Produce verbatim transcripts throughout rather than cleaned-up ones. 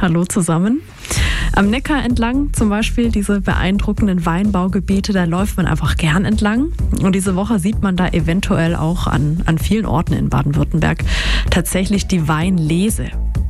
Hallo zusammen. Am Neckar entlang zum Beispiel, diese beeindruckenden Weinbaugebiete, da läuft man einfach gern entlang. Und diese Woche sieht man da eventuell auch an, an vielen Orten in Baden-Württemberg tatsächlich die Weinlese.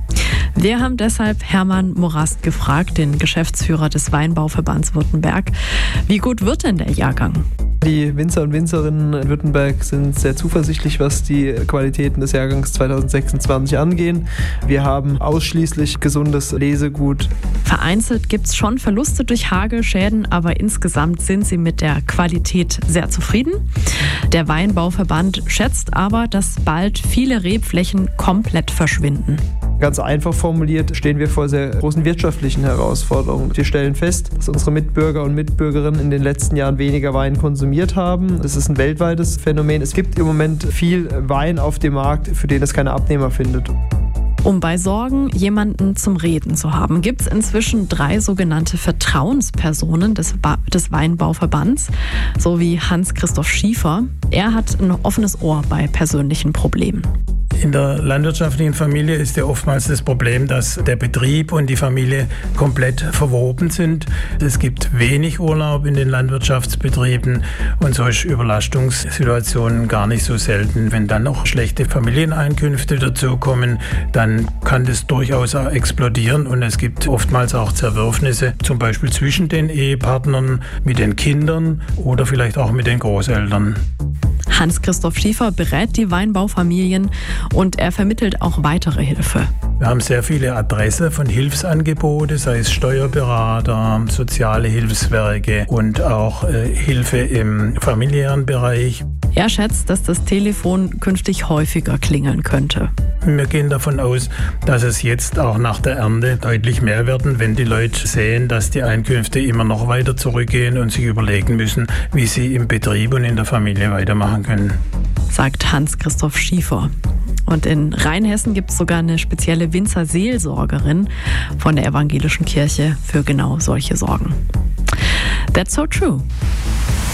Wir haben deshalb Hermann Morast gefragt, den Geschäftsführer des Weinbauverbands Württemberg. Wie gut wird denn der Jahrgang? Die Winzer und Winzerinnen in Württemberg sind sehr zuversichtlich, was die Qualitäten des Jahrgangs zweitausendsechsundzwanzig angehen. Wir haben ausschließlich gesundes Lesegut. Vereinzelt gibt es schon Verluste durch Hagelschäden, aber insgesamt sind sie mit der Qualität sehr zufrieden. Der Weinbauverband schätzt aber, dass bald viele Rebflächen komplett verschwinden. Ganz einfach formuliert stehen wir vor sehr großen wirtschaftlichen Herausforderungen. Wir stellen fest, dass unsere Mitbürger und Mitbürgerinnen in den letzten Jahren weniger Wein konsumiert haben. Das ist ein weltweites Phänomen. Es gibt im Moment viel Wein auf dem Markt, für den es keine Abnehmer findet. Um bei Sorgen jemanden zum Reden zu haben, gibt es inzwischen drei sogenannte Vertrauenspersonen des, ba- des Weinbauverbands, so wie Hans-Christoph Schiefer. Er hat ein offenes Ohr bei persönlichen Problemen. In der landwirtschaftlichen Familie ist ja oftmals das Problem, dass der Betrieb und die Familie komplett verwoben sind. Es gibt wenig Urlaub in den Landwirtschaftsbetrieben und solche Überlastungssituationen gar nicht so selten. Wenn dann noch schlechte Familieneinkünfte dazukommen, dann kann das durchaus auch explodieren und es gibt oftmals auch Zerwürfnisse, zum Beispiel zwischen den Ehepartnern, mit den Kindern oder vielleicht auch mit den Großeltern. Hans-Christoph Schiefer berät die Weinbaufamilien und er vermittelt auch weitere Hilfe. Wir haben sehr viele Adressen von Hilfsangeboten, sei es Steuerberater, soziale Hilfswerke und auch äh, Hilfe im familiären Bereich. Er schätzt, dass das Telefon künftig häufiger klingeln könnte. Wir gehen davon aus, dass es jetzt auch nach der Ernte deutlich mehr werden, wenn die Leute sehen, dass die Einkünfte immer noch weiter zurückgehen und sich überlegen müssen, wie sie im Betrieb und in der Familie weitermachen können. Sagt Hans-Christoph Schiefer. Und in Rheinhessen gibt es sogar eine spezielle Winzerseelsorgerin von der Evangelischen Kirche für genau solche Sorgen. That's so true.